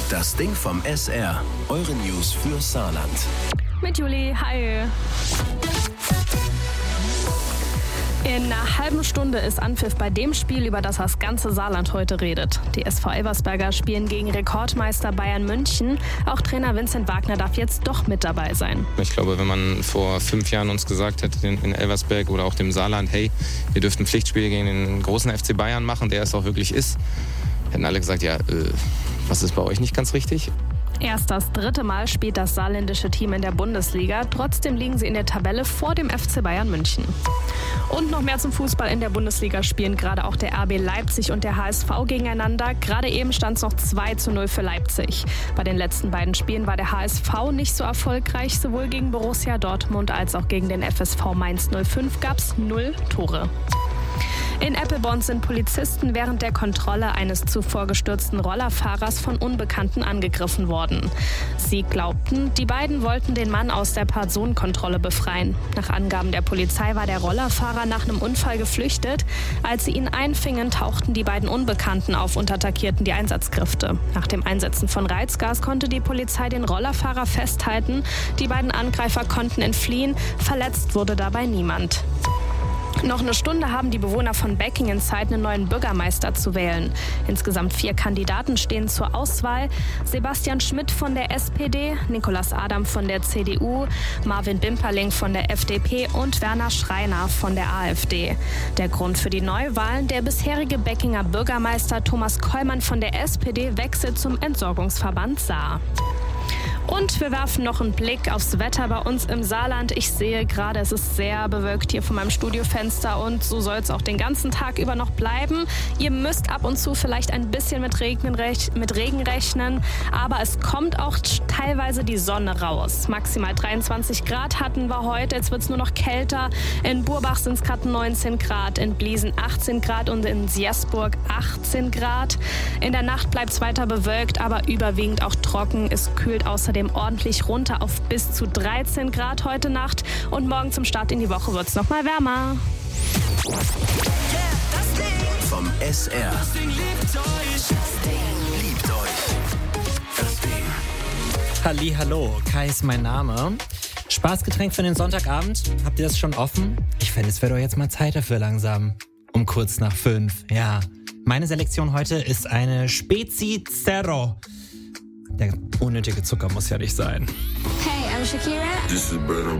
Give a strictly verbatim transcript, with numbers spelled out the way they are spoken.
Das Ding vom S R. Eure News für Saarland. Mit Juli, hi. In einer halben Stunde ist Anpfiff bei dem Spiel, über das das ganze Saarland heute redet. Die S V Elversberger spielen gegen Rekordmeister Bayern München. Auch Trainer Vincent Wagner darf jetzt doch mit dabei sein. Ich glaube, wenn man vor fünf Jahren uns gesagt hätte, in Elversberg oder auch dem Saarland, hey, ihr dürft ein Pflichtspiel gegen den großen F C Bayern machen, der es auch wirklich ist, hätten alle gesagt, ja, äh, was ist bei euch nicht ganz richtig? Erst das dritte Mal spielt das saarländische Team in der Bundesliga. Trotzdem liegen sie in der Tabelle vor dem F C Bayern München. Und noch mehr zum Fußball in der Bundesliga spielen gerade auch der R B Leipzig und der H S V gegeneinander. Gerade eben stand es noch zwei zu null für Leipzig. Bei den letzten beiden Spielen war der H S V nicht so erfolgreich. Sowohl gegen Borussia Dortmund als auch gegen den F S V Mainz null fünf gab es null Tore. In Eppelborn sind Polizisten während der Kontrolle eines zuvor gestürzten Rollerfahrers von Unbekannten angegriffen worden. Sie glaubten, die beiden wollten den Mann aus der Personenkontrolle befreien. Nach Angaben der Polizei war der Rollerfahrer nach einem Unfall geflüchtet. Als sie ihn einfingen, tauchten die beiden Unbekannten auf und attackierten die Einsatzkräfte. Nach dem Einsetzen von Reizgas konnte die Polizei den Rollerfahrer festhalten. Die beiden Angreifer konnten entfliehen. Verletzt wurde dabei niemand. Noch eine Stunde haben die Bewohner von Beckingen Zeit, einen neuen Bürgermeister zu wählen. Insgesamt vier Kandidaten stehen zur Auswahl. Sebastian Schmidt von der S P D, Nicolas Adam von der C D U, Marvin Bimperling von der F D P und Werner Schreiner von der A f D. Der Grund für die Neuwahlen: der bisherige Beckinger Bürgermeister Thomas Kollmann von der S P D wechselt zum Entsorgungsverband Saar. Und wir werfen noch einen Blick aufs Wetter bei uns im Saarland. Ich sehe gerade, es ist sehr bewölkt hier von meinem Studiofenster und so soll es auch den ganzen Tag über noch bleiben. Ihr müsst ab und zu vielleicht ein bisschen mit Regen, mit Regen rechnen, aber es kommt auch teilweise die Sonne raus. Maximal dreiundzwanzig Grad hatten wir heute, jetzt wird es nur noch kälter. In Burbach sind es gerade neunzehn Grad, in Bliesen achtzehn Grad und in Siersburg achtzehn Grad. In der Nacht bleibt es weiter bewölkt, aber überwiegend auch trocken. Es kühlt außerdem ordentlich runter auf bis zu dreizehn Grad heute Nacht. Und morgen zum Start in die Woche wird es noch mal wärmer. Vom S R. Das Ding liebt euch. Das Ding liebt euch. Das Ding. Hallihallo, Kai ist mein Name. Spaßgetränk für den Sonntagabend? Habt ihr das schon offen? Ich fände, es wäre doch jetzt mal Zeit dafür langsam. Um kurz nach fünf, ja. Meine Selektion heute ist eine Spezi Zero. Der unnötige Zucker muss ja nicht sein. Hey, I'm Shakira. This is better.